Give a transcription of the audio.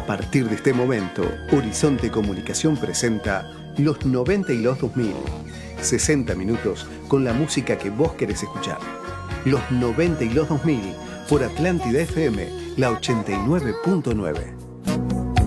A partir de este momento, Horizonte Comunicación presenta Los 90 y los 2000. 60 minutos con la música que vos querés escuchar. Los 90 y los 2000 por Atlántida FM, la 89.9.